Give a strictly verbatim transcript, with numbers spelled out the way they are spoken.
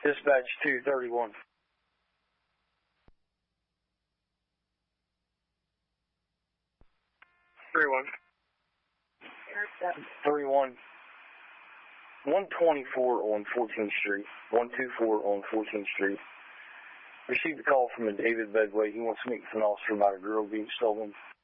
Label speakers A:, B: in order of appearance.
A: Dispatch two thirty-one.
B: three one.
A: three one. one twenty-four on fourteenth Street. one twenty-four on fourteenth Street. Received a call from a David Bedway. He wants to meet with an officer about a girl being stolen.